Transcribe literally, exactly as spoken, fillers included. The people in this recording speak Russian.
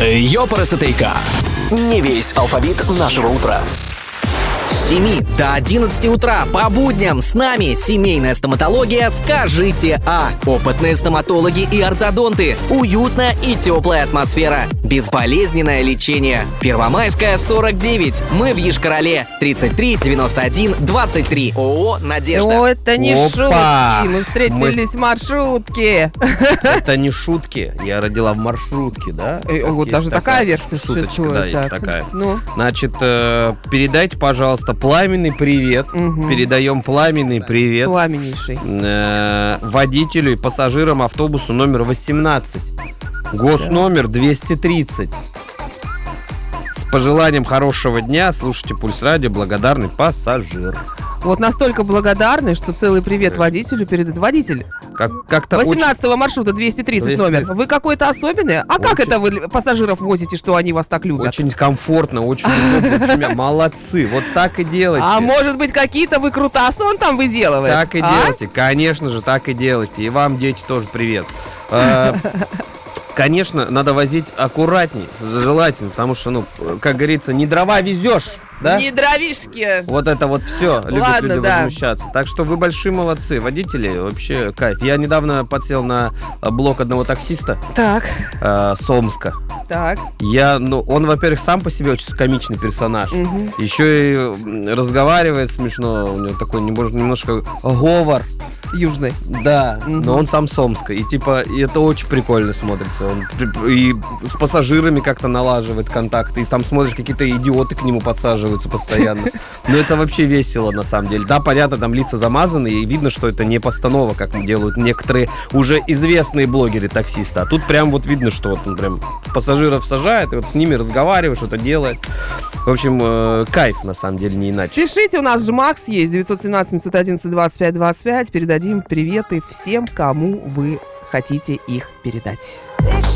Ёпарасотейка. Не весь алфавит нашего утра. С семи до одиннадцати утра по будням с нами семейная стоматология «Скажите А». Опытные стоматологи и ортодонты. Уютная и теплая атмосфера. Безболезненное лечение. Первомайская, сорок девять. Мы в Йошкар-Оле. тридцать три девяносто один двадцать три. ООО «Надежда». О, это не Опа! шутки. Мы встретились в маршрутке. Это не шутки. Я родила в маршрутке, да? Э, Вот Есть даже такая версия шуточка, существует. да, есть так. такая. Ну, Значит, э, передайте, пожалуйста, пламенный привет. Мгм. Передаем пламенный привет пламеннейший. э, водителю и пассажирам автобуса номер восемнадцать. Госномер двести тридцать. С пожеланием хорошего дня. Слушайте Пульс Радио. Благодарный пассажир. Вот настолько благодарны, что целый привет водителю передает. Водитель Как, как-то очень... восемнадцатого маршрута двести тридцать двести тридцать. номер. Вы какой-то особенный? А как Очень- это вы пассажиров возите, что они вас так любят? Очень комфортно, очень удобно. очень мя- Молодцы. Вот так и делайте. А может быть, какие-то вы крутасон там выделываете? Так и а? делайте, конечно же, так и делайте. И вам, дети, тоже привет. Э, Конечно, надо возить аккуратней, желательно, потому что, ну, как говорится, не дрова везешь, да? Не дровишки. Вот это вот все, любят Ладно, люди да. возмущаться. Так что вы большие молодцы, водители, вообще кайф. Я недавно подсел на э, блок одного таксиста Так, э, с Омска. так. Я, ну, он, во-первых, сам по себе очень комичный персонаж. Мгм. Еще и м, разговаривает смешно, у него такой немножко, немножко говор. Южный. Да, Мгм. но он сам с Омска. И типа, и это очень прикольно смотрится. Он при- и с пассажирами как-то налаживает контакты. И там смотришь, какие-то идиоты к нему подсаживаются постоянно. Но это вообще весело, на самом деле. Да, понятно, там лица замазаны, и видно, что это не постанова, как делают некоторые уже известные блогеры-таксисты. А тут прям вот видно, что вот он прям пассажиров сажает, и вот с ними разговаривает, что-то делает. В общем, э, кайф, на самом деле, не иначе. Пишите, у нас же Макс есть, девятьсот семнадцать семьсот одиннадцать двадцать пять двадцать пять. Передадим приветы всем, кому вы хотите их передать.